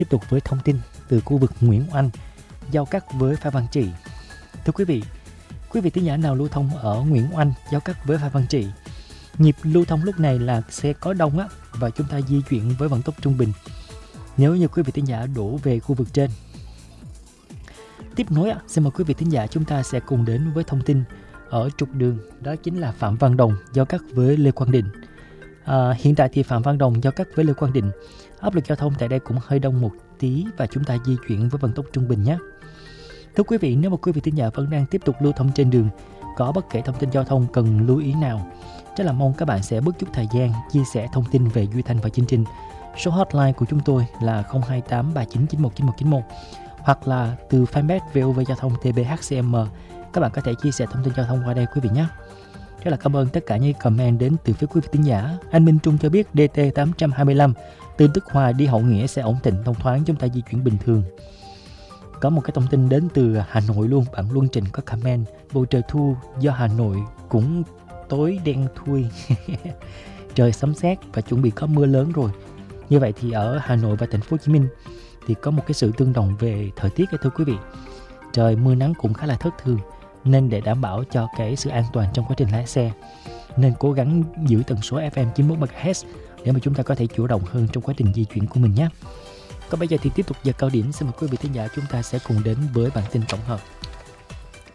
Tiếp tục với thông tin từ khu vực Nguyễn Oanh giao cắt với Phan Văn Trị. Thưa quý vị thính giả nào lưu thông ở Nguyễn Oanh giao cắt với Phan Văn Trị, nhịp lưu thông lúc này là xe có đông á, và chúng ta di chuyển với vận tốc trung bình. Nếu như quý vị thính giả đổ về khu vực trên. Tiếp nối, xin mời quý vị thính giả chúng ta sẽ cùng đến với thông tin ở trục đường, đó chính là Phạm Văn Đồng giao cắt với Lê Quang Định. Hiện tại thì Phạm Văn Đồng giao cắt với Lê Quang Định, áp lực giao thông tại đây cũng hơi đông một tí và chúng ta di chuyển với vận tốc trung bình nhé. Thưa quý vị, nếu mà quý vị thính giả vẫn đang tiếp tục lưu thông trên đường, có bất kể thông tin giao thông cần lưu ý nào, rất là mong các bạn sẽ bớt chút thời gian chia sẻ thông tin về Duy Thanh và chương trình. Số hotline của chúng tôi là 028 3991 9191 hoặc là từ fanpage VOV Giao thông TBHCM. Các bạn có thể chia sẻ thông tin giao thông qua đây quý vị nhé. Rất là cảm ơn tất cả những comment đến từ phía quý vị thính giả. Anh Minh Trung cho biết DT 825 từ Đức Hòa đi Hậu Nghĩa sẽ ổn định thông thoáng, chúng ta di chuyển bình thường. Có một cái thông tin đến từ Hà Nội luôn, bạn Luân Trình có comment bầu trời thu do Hà Nội cũng tối đen thui. Trời sấm sét và chuẩn bị có mưa lớn rồi. Như vậy thì ở Hà Nội và thành phố Hồ Chí Minh thì có một cái sự tương đồng về thời tiết thưa quý vị. Trời mưa nắng cũng khá là thất thường, nên để đảm bảo cho cái sự an toàn trong quá trình lái xe nên cố gắng giữ tần số FM 91 MHz để mà chúng ta có thể chủ động hơn trong quá trình di chuyển của mình nhé. Còn bây giờ thì tiếp tục giờ cao điểm, xin mời quý vị thính giả chúng ta sẽ cùng đến với bản tin tổng hợp.